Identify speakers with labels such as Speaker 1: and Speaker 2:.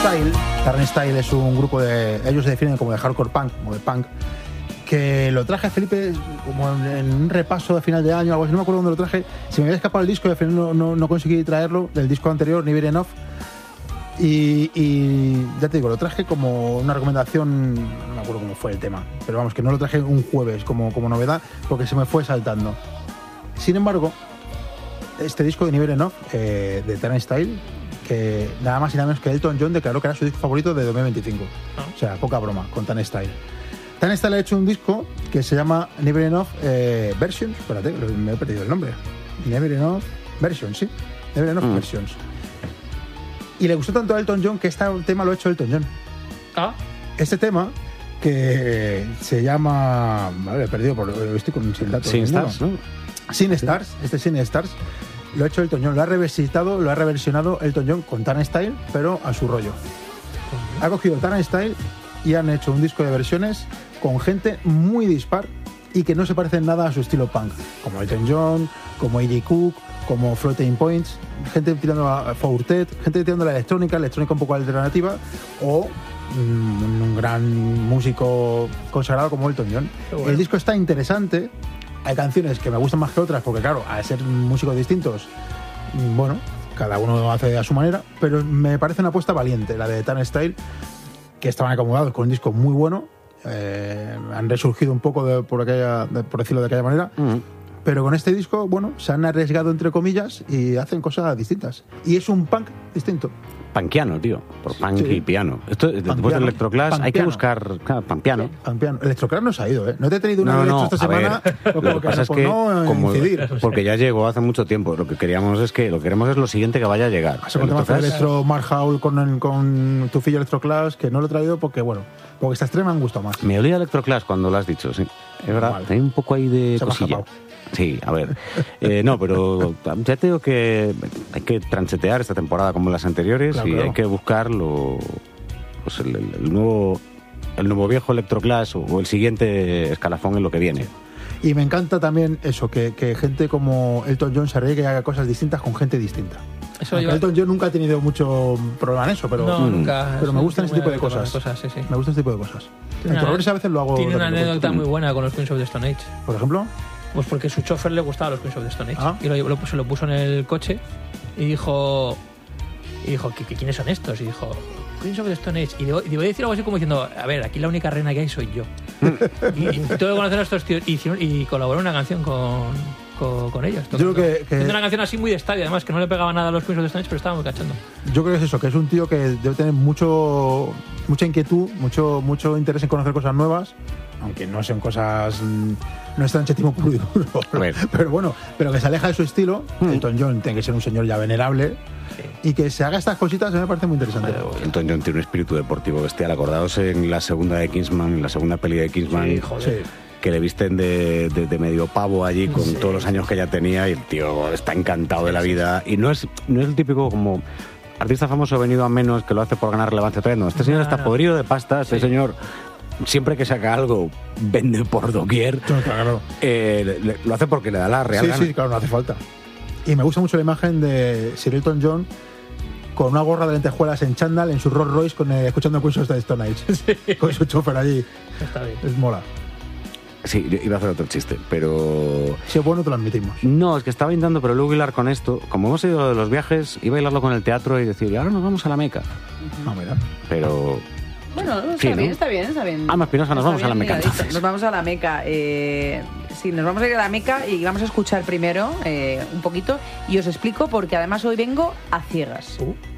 Speaker 1: Turnstile. Style es un grupo ellos se definen como de hardcore punk, como de punk, que lo traje a Felipe como en un repaso de final de año, algo así, no me acuerdo dónde lo traje, se me había escapado el disco y al final no conseguí traerlo, del disco anterior, Never Enough, y ya te digo, lo traje como una recomendación, no me acuerdo cómo fue el tema, pero vamos, que no lo traje un jueves como novedad, porque se me fue saltando. Sin embargo, este disco de Never Enough, de Turnstile, que nada más y nada menos que Elton John declaró que era su disco favorito de 2025. O sea, poca broma con Turnstile. Turnstile ha hecho un disco que se llama Never Enough Versions. Espérate, me he perdido el nombre. Never Enough Versions, sí. Never Enough Versions. Y le gustó tanto a Elton John que este tema lo ha hecho Elton John. Este tema que se llama... Vale, he perdido, estoy sin datos.
Speaker 2: Sin Stars, ¿no?
Speaker 1: Sin Stars, Sin Stars. Lo ha hecho Elton John, lo ha reversionado Elton John con Turnstile, pero a su rollo. Ha cogido Turnstile y han hecho un disco de versiones con gente muy dispar y que no se parecen nada a su estilo punk, como Elton John, como A.J. Cook, como Floating Points, gente tirando a Fortet, gente tirando la electrónica un poco alternativa, o un gran músico consagrado como Elton John. Bueno. El disco está interesante. Hay canciones que me gustan más que otras porque, claro, al ser músicos distintos, bueno, cada uno hace a su manera, pero me parece una apuesta valiente, la de Turnstile, que estaban acomodados con un disco muy bueno, han resurgido un poco por decirlo de aquella manera, pero con este disco, bueno, se han arriesgado entre comillas y hacen cosas distintas. Y es un punk distinto.
Speaker 2: Punkiano, tío, por punk y piano. Esto, después del Electroclash hay que buscar Pampiano.
Speaker 1: Electroclash no se ha ido, ¿eh? No te he tenido una hecho esta semana.
Speaker 2: Lo que pasa es que, porque ya llegó hace mucho tiempo. Lo que queremos es lo siguiente que vaya a llegar.
Speaker 1: Has encontrado Electro Mark Howell con tu fillo Electroclash, que no lo he traído porque estas tres me han gustado más.
Speaker 2: Me olía Electroclash cuando lo has dicho, sí. Es verdad, hay un poco ahí de cosilla. Sí, a ver. No, pero ya te digo que hay que tranchetear esta temporada como las anteriores, claro, hay que buscar el nuevo viejo Electroclash o el siguiente escalafón en lo que viene.
Speaker 1: Y me encanta también eso, que gente como Elton John se arriesgue y haga cosas distintas con gente distinta. Elton John nunca ha tenido mucho problema en eso, pero
Speaker 3: nunca.
Speaker 1: Pero me gustan ese tipo de cosas.
Speaker 3: Sí.
Speaker 1: Me gusta ese tipo de cosas. En Progress a veces lo hago.
Speaker 3: Tiene una anécdota muy buena con los Queens of the Stone Age.
Speaker 1: ¿Por ejemplo?
Speaker 3: Pues porque su chofer le gustaba los Queens of the Stone Age. Y se lo puso en el coche y dijo ¿quiénes son estos? Y dijo, Queens of the Stone Age. Y debo decir algo así como diciendo, a ver, aquí la única reina que hay soy yo. y tengo que conocer a estos tíos. Y colaboró en una canción con ellos.
Speaker 1: Yo creo que
Speaker 3: una canción así muy de estadio, además, que no le pegaba nada a los Queens of the Stone Age, pero estaba muy cachando.
Speaker 1: Yo creo que es eso, que es un tío que debe tener mucha inquietud, mucho interés en conocer cosas nuevas, aunque no sean cosas... No es tan chetimo puro y duro, pero bueno, pero que se aleja de su estilo. Elton John tiene que ser un señor ya venerable, y que se haga estas cositas me parece muy interesante.
Speaker 2: Elton John tiene un espíritu deportivo bestial. Acordaos en la segunda peli de Kingsman, que le visten de medio pavo allí con todos los años que ya tenía, y el tío está encantado de la vida, y no es el típico como artista famoso venido a menos que lo hace por ganar relevancia. No, este señor está podrido de pasta, este señor... Siempre que saca algo, vende por doquier.
Speaker 1: Claro.
Speaker 2: Lo hace porque le da la real gana.
Speaker 1: Sí, claro, no hace falta. Y me gusta mucho la imagen de Sir Elton John con una gorra de lentejuelas en chándal en su Rolls Royce escuchando Queens of the Stone Age. Con su chofer allí.
Speaker 3: Está bien.
Speaker 1: Es mola.
Speaker 2: Sí, yo iba a hacer otro chiste, pero...
Speaker 1: Si es bueno, te lo admitimos.
Speaker 2: No, es que estaba intentando, pero luego hilar con esto. Como hemos ido de los viajes, iba a hilarlo con el teatro y decir, ahora nos vamos a la Meca.
Speaker 1: No, mira.
Speaker 2: Pero...
Speaker 4: Bueno, está bien.
Speaker 2: Más Pinoza, nos vamos a la Meca entonces.
Speaker 4: Nos vamos a la Meca. Sí, nos vamos a ir a la Meca y vamos a escuchar primero un poquito y os explico porque además hoy vengo a ciegas.